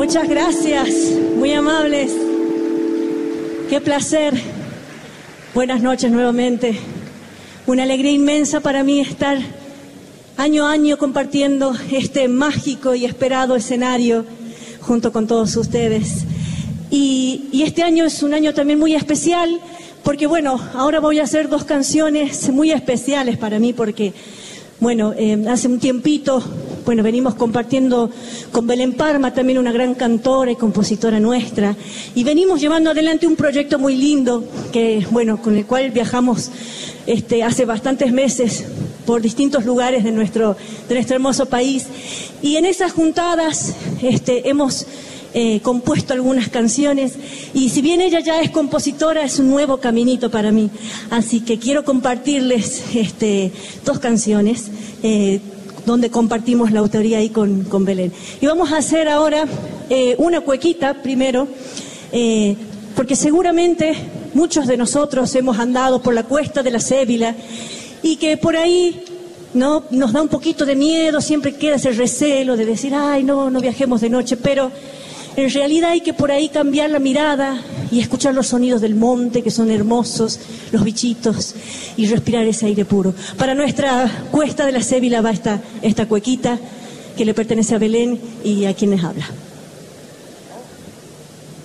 Muchas gracias, muy amables. Qué placer. Buenas noches nuevamente. Una alegría inmensa para mí estar año a año compartiendo este mágico y esperado escenario junto con todos ustedes. Y este año es un año también muy especial porque, bueno, ahora voy a hacer dos canciones muy especiales para mí porque, bueno, hace un tiempito, bueno, venimos compartiendo con Belén Parma, también una gran cantora y compositora nuestra, y venimos llevando adelante un proyecto muy lindo que, bueno, con el cual viajamos hace bastantes meses por distintos lugares de nuestro hermoso país, y en esas juntadas hemos compuesto algunas canciones, y si bien ella ya es compositora, es un nuevo caminito para mí, así que quiero compartirles dos canciones donde compartimos la autoría ahí con Belén. Y vamos a hacer ahora una cuequita primero, porque seguramente muchos de nosotros hemos andado por la cuesta de la Cébila y que por ahí no nos da un poquito de miedo, siempre queda ese recelo de decir, ay, no viajemos de noche, pero en realidad hay que por ahí cambiar la mirada y escuchar los sonidos del monte, que son hermosos, los bichitos, y respirar ese aire puro. Para nuestra cuesta de la Cébila va esta cuequita que le pertenece a Belén y a quien les habla.